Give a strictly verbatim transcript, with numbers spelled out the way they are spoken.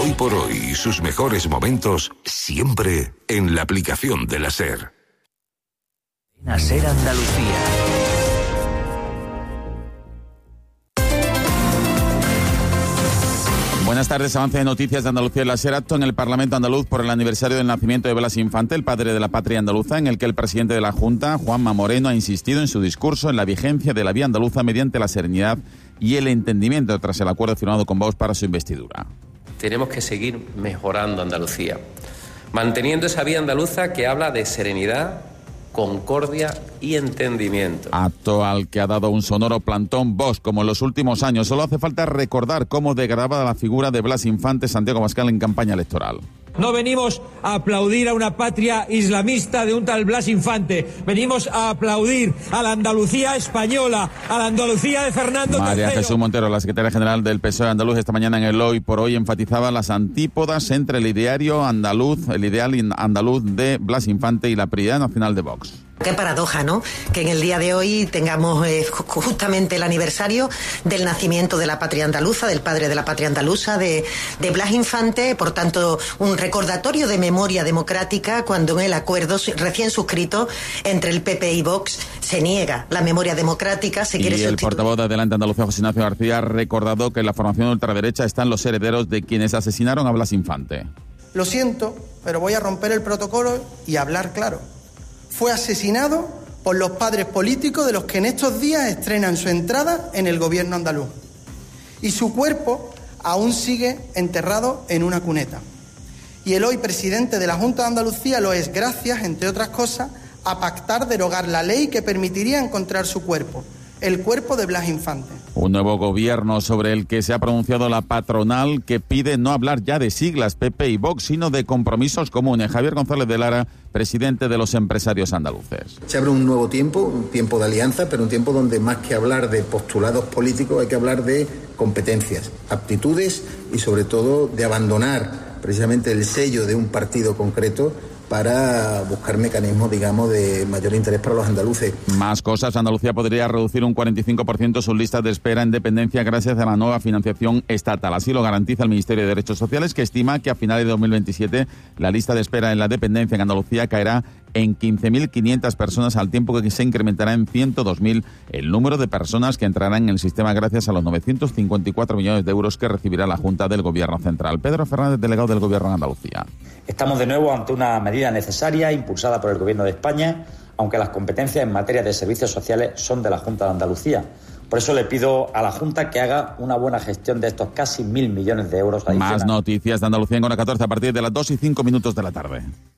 Hoy por hoy y sus mejores momentos siempre en la aplicación de la SER. La SER Andalucía. Buenas tardes, avance de noticias de Andalucía en la SER. Acto en el Parlamento andaluz por el aniversario del nacimiento de Blas Infante, el padre de la patria andaluza, en el que el presidente de la Junta, Juanma Moreno, ha insistido en su discurso en la vigencia de la vía andaluza mediante la serenidad y el entendimiento tras el acuerdo firmado con Vox para su investidura. Tenemos que seguir mejorando Andalucía, manteniendo esa vía andaluza que habla de serenidad, concordia y entendimiento. Acto al que ha dado un sonoro plantón Vox, como en los últimos años. Solo hace falta recordar cómo degradaba la figura de Blas Infante Santiago Abascal en campaña electoral. No venimos a aplaudir a una patria islamista de un tal Blas Infante. Venimos a aplaudir a la Andalucía española, a la Andalucía de Fernando María tercero. Jesús Montero, la secretaria general del P S O E andaluz, esta mañana en el Hoy por Hoy enfatizaba las antípodas entre el ideario andaluz, el ideal andaluz de Blas Infante y la prioridad nacional de Vox. Qué paradoja, ¿no? Que en el día de hoy tengamos eh, justamente el aniversario del nacimiento de la patria andaluza, del padre de la patria andaluza, de, de Blas Infante, por tanto, un recordatorio de memoria democrática cuando en el acuerdo recién suscrito entre el P P y Vox se niega la memoria democrática, se quiere sustituir. Y el portavoz de Adelante Andalucía, José Ignacio García, ha recordado que en la formación ultraderecha están los herederos de quienes asesinaron a Blas Infante. Lo siento, pero voy a romper el protocolo y hablar claro. Fue asesinado por los padres políticos de los que en estos días estrenan su entrada en el gobierno andaluz. Y su cuerpo aún sigue enterrado en una cuneta. Y el hoy presidente de la Junta de Andalucía lo es gracias, entre otras cosas, a pactar derogar la ley que permitiría encontrar su cuerpo, el cuerpo de Blas Infante. Un nuevo gobierno sobre el que se ha pronunciado la patronal, que pide no hablar ya de siglas P P y Vox, sino de compromisos comunes. Javier González de Lara, presidente de los empresarios andaluces. Se abre un nuevo tiempo, un tiempo de alianza, pero un tiempo donde más que hablar de postulados políticos hay que hablar de competencias, aptitudes y sobre todo de abandonar precisamente el sello de un partido concreto para buscar mecanismos, digamos, de mayor interés para los andaluces. Más cosas. Andalucía podría reducir un cuarenta y cinco por ciento sus listas de espera en dependencia gracias a la nueva financiación estatal. Así lo garantiza el Ministerio de Derechos Sociales, que estima que a finales de dos mil veintisiete la lista de espera en la dependencia en Andalucía caerá en quince mil quinientas personas, al tiempo que se incrementará en ciento dos mil el número de personas que entrarán en el sistema gracias a los novecientos cincuenta y cuatro millones de euros que recibirá la Junta del Gobierno Central. Pedro Fernández, delegado del Gobierno de Andalucía. Estamos de nuevo ante una medida necesaria impulsada por el Gobierno de España, aunque las competencias en materia de servicios sociales son de la Junta de Andalucía. Por eso le pido a la Junta que haga una buena gestión de estos casi mil millones de euros adicionales. Más noticias de Andalucía en Hora catorce a partir de las dos y cinco minutos de la tarde.